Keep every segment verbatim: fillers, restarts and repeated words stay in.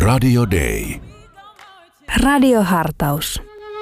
Radio Day. Radiohartaus.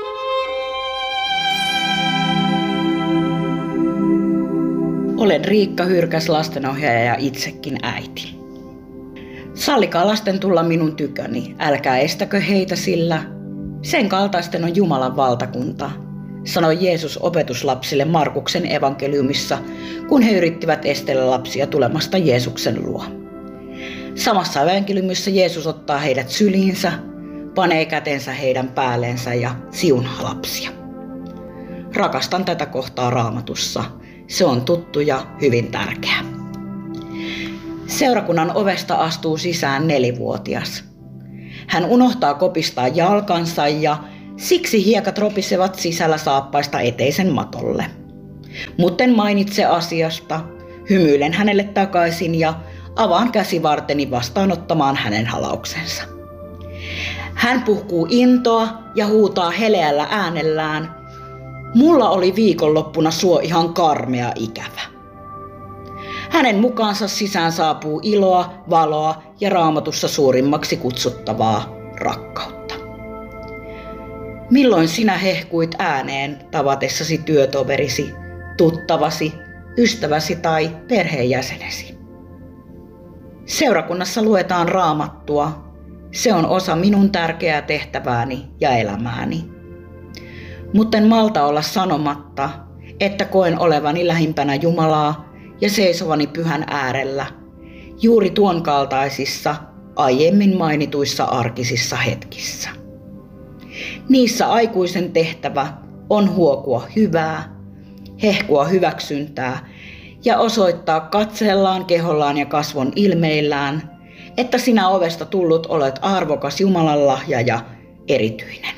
Olen Riikka Hyrkäs, lastenohjaaja ja itsekin äiti. Sallikaa lasten tulla minun tyköni, älkää estäkö heitä, sillä sen kaltaisten on Jumalan valtakunta, sanoi Jeesus opetuslapsille Markuksen evankeliumissa, kun he yrittivät estellä lapsia tulemasta Jeesuksen luo. Samassa evankeliumissa Jeesus ottaa heidät syliinsä, panee kätensä heidän päälleensä ja siunaa lapsia. Rakastan tätä kohtaa Raamatussa. Se on tuttu ja hyvin tärkeä. Seurakunnan ovesta astuu sisään nelivuotias. Hän unohtaa kopistaa jalkansa ja siksi hiekat ropisevat sisällä saappaista eteisen matolle. Mutten mainitse asiasta, hymyilen hänelle takaisin ja avaan käsivarteni vastaanottamaan hänen halauksensa. Hän puhkuu intoa ja huutaa heleällä äänellään: "Mulla oli viikonloppuna suo ihan karmea ikävä." Hänen mukaansa sisään saapuu iloa, valoa ja Raamatussa suurimmaksi kutsuttavaa rakkautta. Milloin sinä hehkuit ääneen tavatessasi työtoverisi, tuttavasi, ystäväsi tai perheenjäsenesi? Seurakunnassa luetaan Raamattua. Se on osa minun tärkeää tehtävääni ja elämääni. Mutten malta olla sanomatta, että koen olevani lähimpänä Jumalaa ja seisovani pyhän äärellä, juuri tuon kaltaisissa aiemmin mainituissa arkisissa hetkissä. Niissä aikuisen tehtävä on huokua hyvää, hehkua hyväksyntää ja osoittaa katseellaan, kehollaan ja kasvon ilmeillään, että sinä ovesta tullut olet arvokas Jumalan lahja ja erityinen.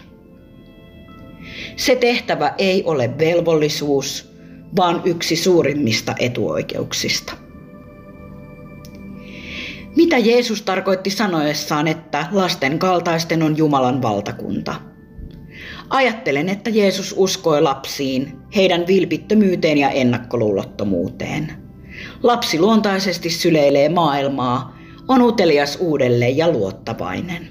Se tehtävä ei ole velvollisuus, vaan yksi suurimmista etuoikeuksista. Mitä Jeesus tarkoitti sanoessaan, että lasten kaltaisten on Jumalan valtakunta? Ajattelen, että Jeesus uskoi lapsiin, heidän vilpittömyyteen ja ennakkoluulottomuuteen. Lapsi luontaisesti syleilee maailmaa, on utelias uudelleen ja luottavainen.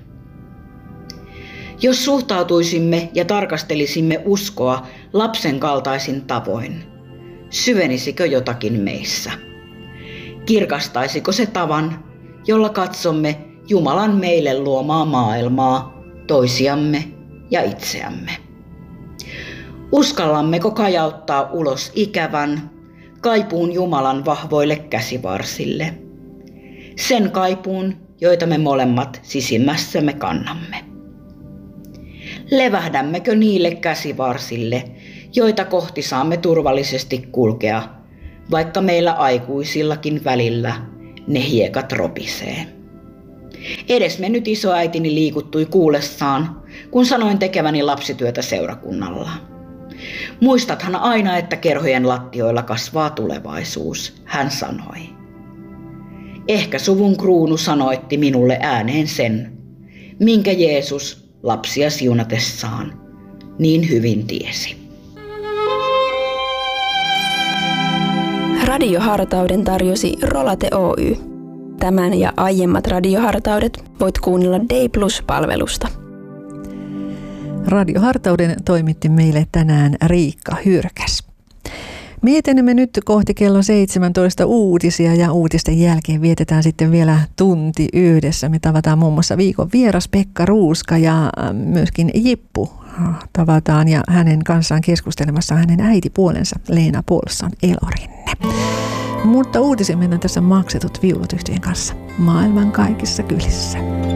Jos suhtautuisimme ja tarkastelisimme uskoa lapsen kaltaisin tavoin, syvenisikö jotakin meissä? Kirkastaisiko se tavan, jolla katsomme Jumalan meille luomaa maailmaa, toisiamme ja itseämme? Uskallammeko kajauttaa ulos ikävän, kaipuun Jumalan vahvoille käsivarsille? Sen kaipuun, joita me molemmat sisimmässämme kannamme. Levähdämmekö niille käsivarsille, joita kohti saamme turvallisesti kulkea, vaikka meillä aikuisillakin välillä ne hiekat ropisee? Edesmennyt isoäitini liikuttui kuullessaan, kun sanoin tekeväni lapsityötä seurakunnalla. Muistathan aina, että kerhojen lattioilla kasvaa tulevaisuus, hän sanoi. Ehkä suvun kruunu sanoitti minulle ääneen sen, minkä Jeesus lapsia siunatessaan niin hyvin tiesi. Radiohartauden tarjosi Rolate Oy. Tämän ja aiemmat radiohartaudet voit kuunnella Day Plus-palvelusta. Radiohartauden toimitti meille tänään Riikka Hyrkäs. Me etenemme nyt kohti kello seitsemäntoista uutisia ja uutisten jälkeen vietetään sitten vielä tunti yhdessä. Me tavataan muun muassa viikon vieras Pekka Ruuska ja myöskin Jippu tavataan ja hänen kanssaan keskustelemassa hänen äitipuolensa Leena Paulsson Elorinne. Mutta uutisia mennään tässä Maksetut viulut -yhtyeen kanssa maailman kaikissa kylissä.